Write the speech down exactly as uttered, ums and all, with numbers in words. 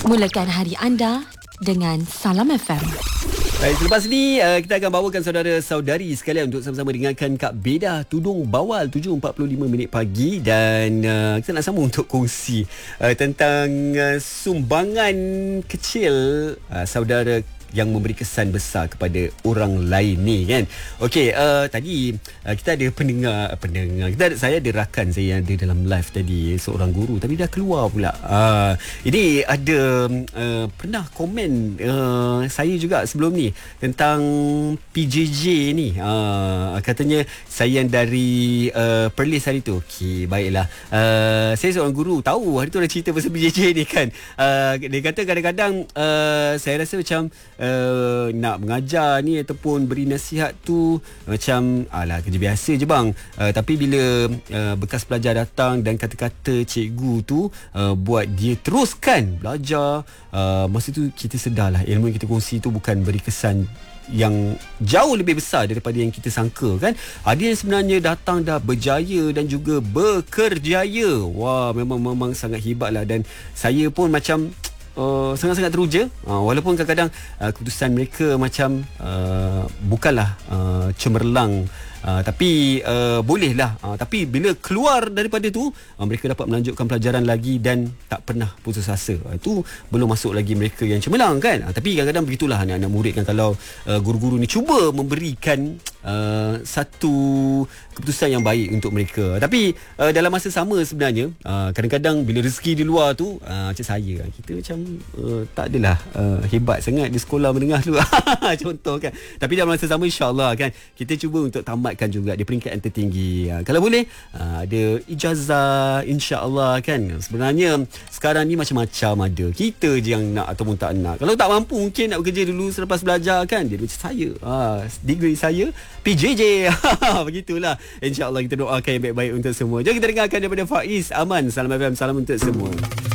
Mulakan hari anda dengan Salam F M. Baik, selepas ni uh, kita akan bawakan saudara-saudari sekalian untuk sama-sama dengarkan Kak Beda Tudung Bawal tujuh empat puluh lima minit pagi. Dan uh, kita nak sambung untuk kongsi uh, tentang uh, sumbangan kecil uh, saudara yang memberi kesan besar kepada orang lain ni kan. Okey, uh, tadi uh, kita ada pendengar uh, pendengar. Kita ada, saya ada rakan saya yang ada dalam live tadi, seorang guru tapi dah keluar pula. Uh, ini ada uh, pernah komen uh, saya juga sebelum ni tentang P J J ni. Uh, katanya saya yang dari uh, Perlis hari tu. Okey, baiklah. Uh, saya seorang guru, tahu hari tu ada cerita pasal P J J ni kan. Uh, dia kata kadang-kadang uh, saya rasa macam Uh, nak mengajar ni ataupun beri nasihat tu macam alah kerja biasa je bang, uh, tapi bila uh, bekas pelajar datang dan kata-kata cikgu tu uh, buat dia teruskan belajar, uh, masa tu kita sedarlah ilmu yang kita kongsi tu bukan beri kesan yang jauh lebih besar daripada yang kita sangka kan. Ada yang sebenarnya datang dah berjaya dan juga bekerjaya. Wah, memang memang sangat hebatlah. Dan saya pun macam Uh, sangat-sangat teruja uh, walaupun kadang-kadang uh, keputusan mereka macam uh, bukanlah uh, cemerlang, uh, tapi uh, bolehlah, uh, tapi bila keluar daripada tu uh, mereka dapat melanjutkan pelajaran lagi dan tak pernah putus asa. uh, Itu belum masuk lagi mereka yang cemerlang kan. uh, Tapi kadang-kadang begitulah anak-anak murid kan. Kalau uh, guru-guru ni cuba memberikan uh, satu keputusan yang baik untuk mereka, tapi uh, dalam masa sama sebenarnya uh, kadang-kadang bila rezeki di luar tu uh, macam saya, kita macam Uh, tak adalah uh, hebat sangat di sekolah menengah dulu contoh kan. Tapi dalam masa sama insyaAllah kan kita cuba untuk tamatkan juga di peringkat yang tertinggi. uh, Kalau boleh uh, ada ijazah insyaAllah kan. Sebenarnya sekarang ni macam-macam ada, kita je yang nak ataupun tak nak. Kalau tak mampu mungkin nak bekerja dulu selepas belajar kan. Dia macam saya, uh, degree saya P J J. Begitulah. InsyaAllah kita doakan yang baik-baik untuk semua. Jom kita dengarkan daripada Faiz Aman. Salam F M, salam untuk semua.